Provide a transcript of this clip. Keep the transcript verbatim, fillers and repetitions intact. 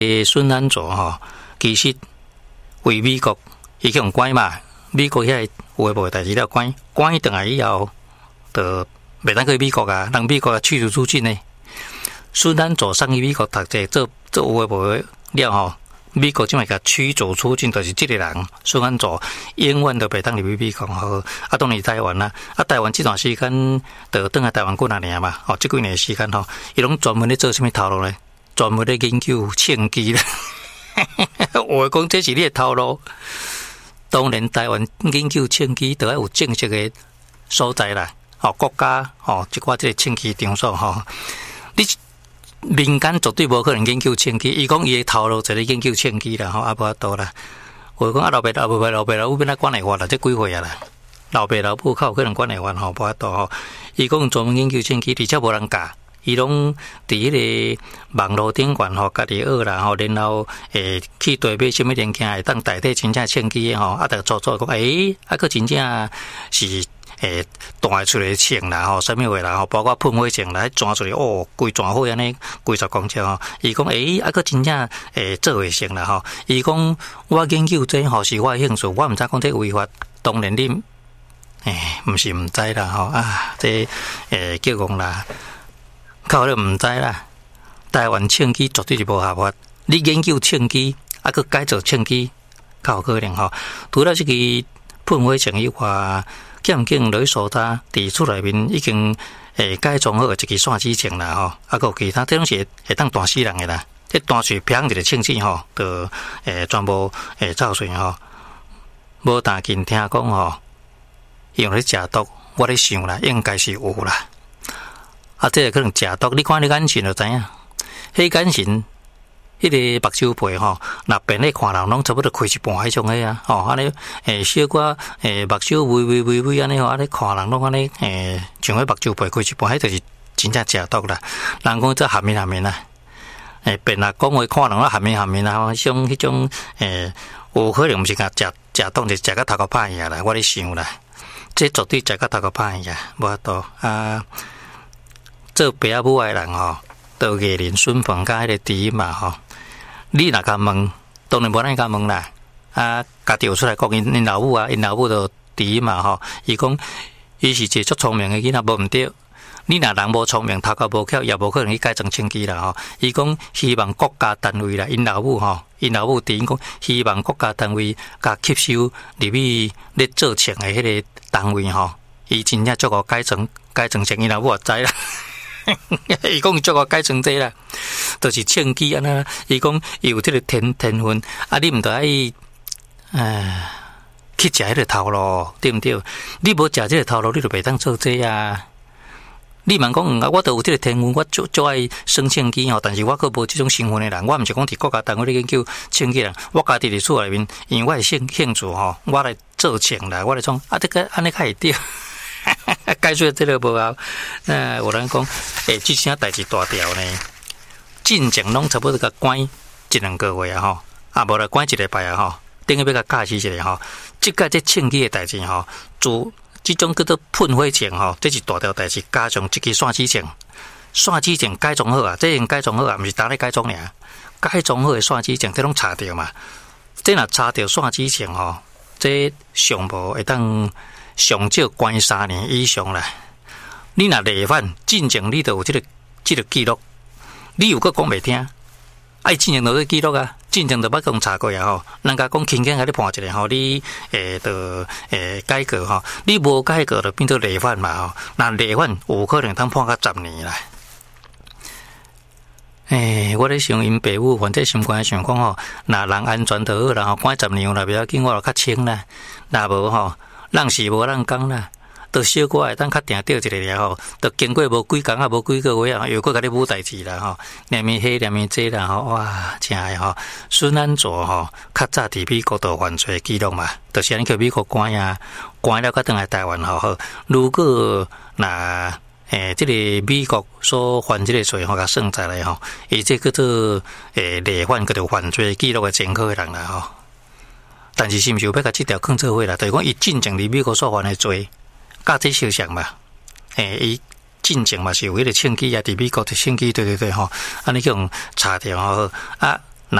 诶，孙安佐吼，其实为美国伊去用关嘛，美国遐有诶无代志了关，关倒来以后，就袂当去美国啊，让美国驱逐出境呢。孙安佐上去美国读册，做做有诶无诶了吼。美国即卖甲驱逐出境，就是即个人孙安佐永远都袂当入去美国吼。啊，当然台湾啦，啊台湾这段时间就倒来台湾过两年嘛，吼，即几年时间吼，伊拢专门咧做啥物头路咧？专门咧研究枪击咧。我讲这是你的头路。当然，台湾研究枪击都要有正式的所在啦，吼国家吼即寡即个枪击场所吼，你。民间绝对无可能研究枪击，伊讲伊的头路就咧研究枪击啦，吼，啊无法度啦。我讲啊，老爸老爸老爸老母变哪管会法啦？这几岁啊啦？老爸老母靠可能管会法吼，无法度吼。伊讲专门研究枪击，而且无人教，伊拢伫迄个网络顶管吼，家己学啦吼，然后诶去对买什么零件会当代替真正枪击吼，啊，逐做做讲诶，啊，佫真正是。诶，弹出来枪啦吼，啥物话啦吼，包括喷火枪啦，转出来哦，规转火安尼几十公尺吼。伊讲诶，啊个真正诶做会成啦吼。伊讲我研究这吼是我兴趣，我毋知讲这违法。当然你诶，毋是毋知啦吼啊，这诶叫讲啦，靠你毋知啦。台湾枪击绝对是无合法。你研究枪击，啊个改造枪击，较有可能吼。除了这个喷火枪以外。检警落去搜查，伫厝内面已经诶改装好一支线子枪啦吼，啊个其他这种是会当弹死人的啦，这弹水砰一个枪子吼，就诶全部诶造水吼。无但近听讲吼，用咧食毒，我咧想啦，应该是有啦。啊，这个可能食毒，你看你眼神就知影，迄眼神。迄个目睭皮吼，若变咧看人拢差不多开一半迄种个啊，吼，安尼诶小可诶目睭微微微微安尼吼，安尼看人拢安尼诶，像迄目睭皮开一半，迄就是真正食毒啦。人讲这含面含面啦，诶，变啦讲话看人拢含面含面啦，吼，像迄种诶，有可能毋是甲食食毒，就食到头壳歹去啦。我咧想啦，这绝对食到头壳歹去啊，无法度啊，做爸母诶人吼，都艺人孙鹏甲迄个第一嘛吼。你若甲问，当然无咱甲问啦。啊，家己有出来讲，因因老母啊，因老母就第一嘛吼。伊讲，伊是一个足聪明诶囡仔，无毋对。你若人无聪明，头壳无巧，也无可能去改成枪击啦吼。伊讲，希望国家单位啦，因老母吼，因老母伫因讲，希望国家单位甲吸收入去咧做枪诶迄个单位吼，伊真正足个改成改成枪，因老母也知啦。伊讲足个改成这啦，就是枪击安那。伊讲伊有这个天天分，啊，你毋得爱，唉，去食迄个头路，对毋对？你无食这个头路，你就袂当做这啊。你莫讲啊，我都有这个天分，我足足爱耍枪击吼，但是我佫无这种身份的人，我毋是讲伫国家单位咧研究枪击人，我家己伫厝内面，因为我兴兴趣吼，我来做枪啦，我来创，啊，这个安尼较会对。解说这个无效，那有人讲，诶，这些代志大条呢，进前拢差不多甲关一两个月啊吼，啊无来关一礼拜啊吼，等于要甲教死一下吼。即个这枪击的代志吼，做这种叫做喷火枪吼，这是大条代志，加上这个线子枪，线子枪改装好啊，这已经改装好啊，毋是单咧改装尔，改装好的线子枪，这拢查掉嘛，这若查掉线子枪吼，这上无会当。上少关三年以上啦，你若累犯，进前你就有这个这个记录，你有个讲袂听，爱进前就有记录啊，进前就捌讲查过啊吼，人家讲轻轻甲你判一下吼，你诶就诶改革吼，你无改革就变做累犯嘛吼，那累犯有可能通判到十年啦。诶，我咧想因爸母，反正心肝想讲吼，若人安全就好啦吼，关十年啦，不要紧，我就较轻啦，若无吼。人是无人讲啦，都小可会当较定钓一个了吼，都经过无几工啊，无几个月啊，又搁甲你舞代志啦吼，连面黑连面这啦吼，哇，真诶吼，孙安佐吼，较早伫美国都犯罪记录嘛，就是安尼去美国关啊，关了甲倒来台湾吼好，如果若诶，即、这个美国所犯即个罪吼，甲算在来吼，伊这叫做诶累犯叫做犯罪记录诶前科诶人啦吼。但是是毋是有要甲这条坑做伙啦？就是讲伊进前伫美国所犯的罪，甲这相像嘛？诶，伊进前嘛是有迄个枪击啊，伫美国的枪击，对对对吼，安尼叫人查掉吼啊。